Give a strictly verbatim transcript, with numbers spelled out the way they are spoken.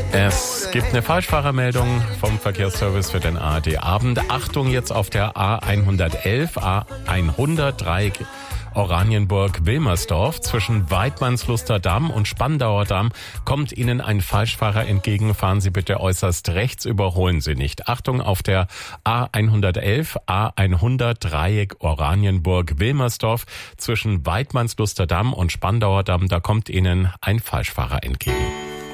Es gibt eine Falschfahrermeldung vom Verkehrsservice für den A R D-Abend. Achtung, jetzt auf der A hundertelf, A hundertdrei Oranienburg-Wilmersdorf zwischen Weidmannsluster Damm und Spandauer Damm kommt Ihnen ein Falschfahrer entgegen. Fahren Sie bitte äußerst rechts, überholen Sie nicht. Achtung, auf der A hundertelf, A hundertdrei Oranienburg-Wilmersdorf zwischen Weidmannsluster Damm und Spandauer Damm, da kommt Ihnen ein Falschfahrer entgegen.